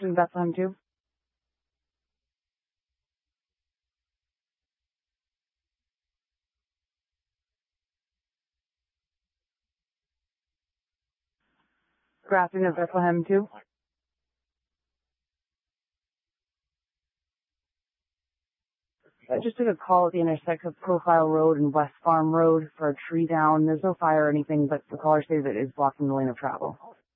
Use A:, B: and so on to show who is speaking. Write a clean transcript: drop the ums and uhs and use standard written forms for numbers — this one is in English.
A: in Bethlehem too? Grafton of Bethlehem too? I just took a call at the intersection of Profile Road and West Farm Road for a tree down. There's no fire or anything, but the caller stated that it is blocking the lane of travel.